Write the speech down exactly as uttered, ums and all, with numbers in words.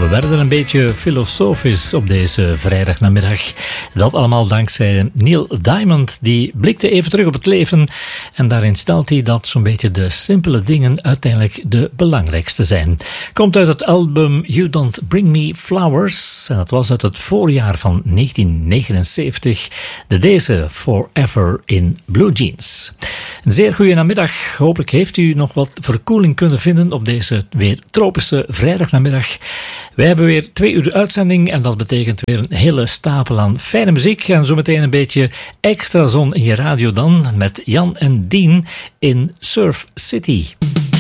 We werden een beetje filosofisch op deze vrijdagnamiddag. Dat allemaal dankzij Neil Diamond. Die blikte even terug op het leven. En daarin stelt hij dat zo'n beetje de simpele dingen uiteindelijk de belangrijkste zijn. Komt uit het album You Don't Bring Me Flowers. En dat was uit het voorjaar van negentien negenenzeventig. De deze Forever in Blue Jeans. Een zeer goede namiddag. Hopelijk heeft u nog wat verkoeling kunnen vinden op deze weer tropische vrijdagnamiddag. Wij hebben weer twee uur uitzending en dat betekent weer een hele stapel aan fijne muziek. En zometeen een beetje extra zon in je radio dan met Jan en Dien in Surf City.